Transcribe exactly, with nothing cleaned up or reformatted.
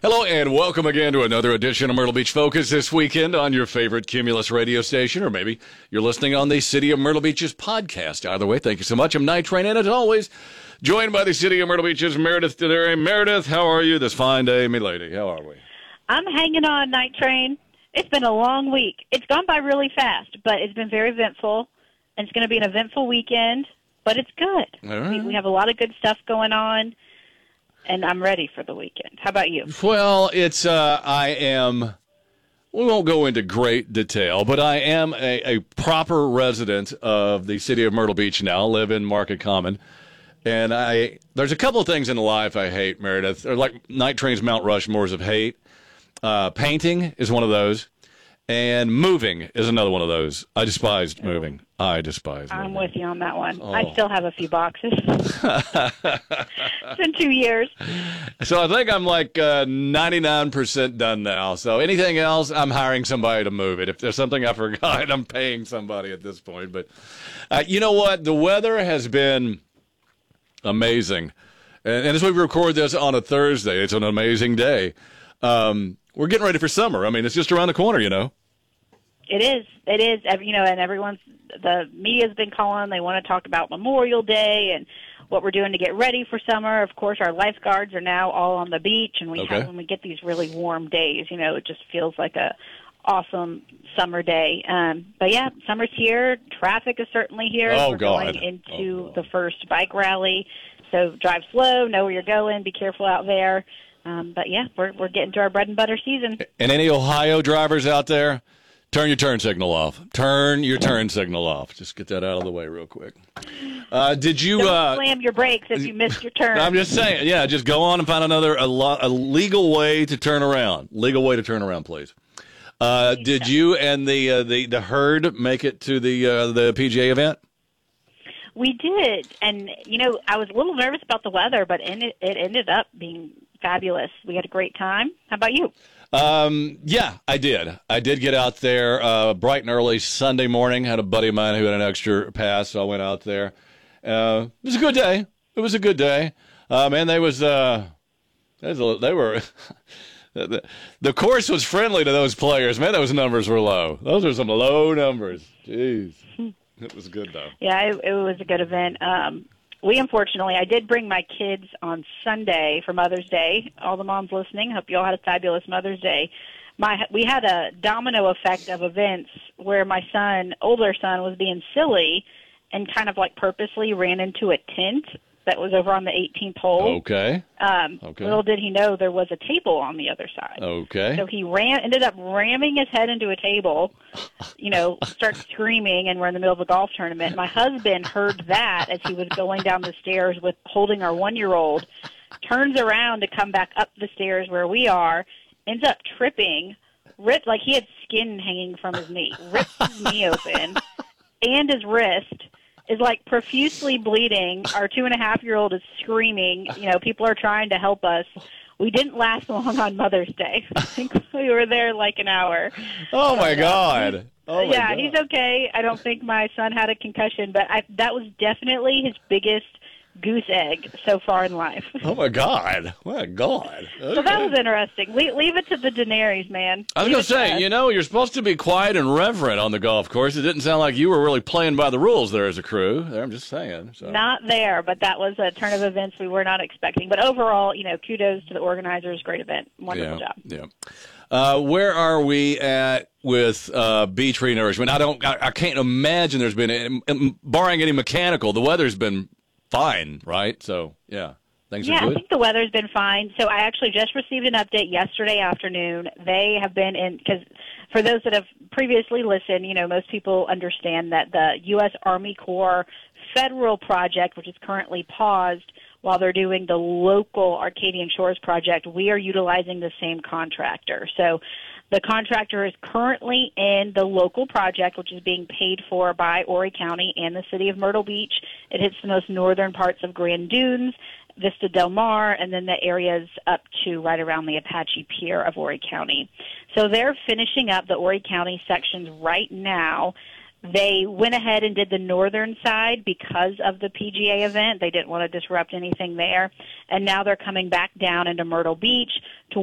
Hello and welcome again to another edition of Myrtle Beach Focus this weekend on your favorite Cumulus radio station, or maybe you're listening on the City of Myrtle Beach's podcast. Either way, thank you so much. I'm Night Train, and as always, joined by the City of Myrtle Beach's Meredith today. Meredith, how are you this fine day, me lady? How are we? I'm hanging on, Night Train. It's been a long week. It's gone by really fast, but it's been very eventful, and it's going to be an eventful weekend, but it's good. All right. We, we have a lot of good stuff going on. And I'm ready for the weekend. How about you? Well, it's, uh, I am, we won't go into great detail, but I am a, a proper resident of the city of Myrtle Beach now, live in Market Common. And I, there's a couple of things in life I hate, Meredith. They're like Night Train's Mount Rushmores of hate. Uh, painting is one of those. And moving is another one of those. I despise moving. I despise moving. I'm with you on that one. Oh. I still have a few boxes. It's been two years. So I think I'm like uh, ninety-nine percent done now. So anything else, I'm hiring somebody to move it. If there's something I forgot, I'm paying somebody at this point. But uh, you know what? The weather has been amazing. And, and as we record this on a Thursday, it's an amazing day. Um, we're getting ready for summer. I mean, it's just around the corner, you know. It is. It is. You know, and everyone's, the media's been calling. They want to talk about Memorial Day and what we're doing to get ready for summer. Of course, our lifeguards are now all on the beach, and we Okay. have, when we get these really warm days, you know, it just feels like a awesome summer day. Um, but yeah, summer's here. Traffic is certainly here. Oh, we're God. going into Oh, God. the first bike rally. So drive slow, know where you're going, be careful out there. Um, but yeah, we're we're getting to our bread and butter season. And any Ohio drivers out there, turn your turn signal off. Turn your turn signal off. Just get that out of the way real quick. Uh, did you Don't uh, slam your brakes if you missed your turn. I'm just saying, yeah, just go on and find another a, lo- a legal way to turn around. Legal way to turn around, please. Uh, did you and the uh, the the herd make it to the uh, the P G A event? We did, and you know, I was a little nervous about the weather, but in it, it ended up being fabulous. We had a great time. How about you? Um, yeah, I did. I did get out there uh, bright and early Sunday morning. Had a buddy of mine who had an extra pass, so I went out there. Uh, it was a good day. It was a good day. Uh, man, they was uh, they, was a, they were. the, the course was friendly to those players. Man, those numbers were low. Those are some low numbers. Jeez, it was good though. Yeah, it, it was a good event. Um, we unfortunately, I did bring my kids on Sunday for Mother's Day. All the moms listening, hope you all had a fabulous Mother's Day. My we had a domino effect of events where my son, older son, was being silly and kind of like purposely ran into a tent that was over on the eighteenth hole. Okay. Um, Okay. Little did he know there was a table on the other side. Okay. So he ran, ended up ramming his head into a table, you know, starts screaming, and we're in the middle of a golf tournament. My husband heard that as he was going down the stairs with holding our one-year-old, turns around to come back up the stairs where we are, ends up tripping, ripped, like he had skin hanging from his knee, ripped his knee open, and his wrist. Is like profusely bleeding. Our two and a half year old is screaming. You know, people are trying to help us. We didn't last long on Mother's Day. I think we were there like an hour. Oh my But, uh, God. Oh my yeah, God. he's okay. I don't think my son had a concussion, but I, that was definitely his biggest goose egg so far in life. Oh my God. My God. So that was interesting. Le- leave it to the Daenerys, man. I was Leave going it to say, us. you know, you're supposed to be quiet and reverent on the golf course. It didn't sound like you were really playing by the rules there as a crew. I'm just saying. So. Not there, but that was a turn of events we were not expecting. But overall, you know, kudos to the organizers. Great event. Wonderful yeah, job. Yeah. Uh, where are we at with uh, beach renourishment? I don't. I, I can't imagine there's been, um, barring any mechanical, the weather's been fine, right? So, yeah. Things Yeah, are I good. think the weather's been fine. So I actually just received an update yesterday afternoon. They have been in, because for those that have previously listened, you know, most people understand that the U S Army Corps federal project, which is currently paused while they're doing the local Arcadian Shores project, we are utilizing the same contractor. So the contractor is currently in the local project, which is being paid for by Horry County and the city of Myrtle Beach. It hits the most northern parts of Grand Dunes, Vista Del Mar, and then the areas up to right around the Apache Pier of Horry County. So they're finishing up the Horry County sections right now. They went ahead and did the northern side because of the P G A event. They didn't want to disrupt anything there. And now they're coming back down into Myrtle Beach to